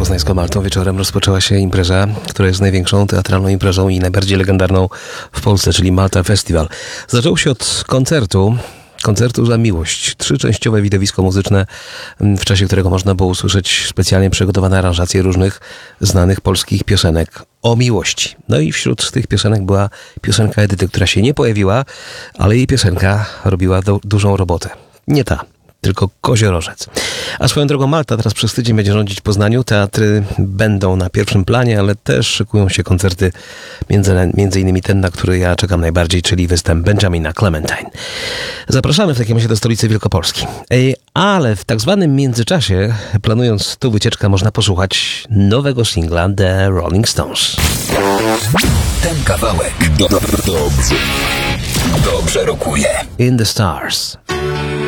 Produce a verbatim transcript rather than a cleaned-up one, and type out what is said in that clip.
poznańską Maltą wieczorem rozpoczęła się impreza, która jest największą teatralną imprezą i najbardziej legendarną w Polsce, czyli Malta Festival. Zaczął się od koncertu, koncertu za miłość. Trzyczęściowe widowisko muzyczne, w czasie którego można było usłyszeć specjalnie przygotowane aranżacje różnych znanych polskich piosenek o miłości. No i wśród tych piosenek była piosenka Edyty, która się nie pojawiła, ale jej piosenka robiła do, dużą robotę. Nie ta, tylko Koziorożec. A swoją drogą Malta teraz przez tydzień będzie rządzić Poznaniu. Teatry będą na pierwszym planie, ale też szykują się koncerty, między, między innymi ten, na który ja czekam najbardziej, czyli występ Benjamina Clementine. Zapraszamy w takim razie do stolicy Wielkopolski. Ej, ale w tak zwanym międzyczasie, planując tu wycieczkę, można posłuchać nowego singla The Rolling Stones. Ten kawałek do, do, dobrze, dobrze rokuje. In the Stars.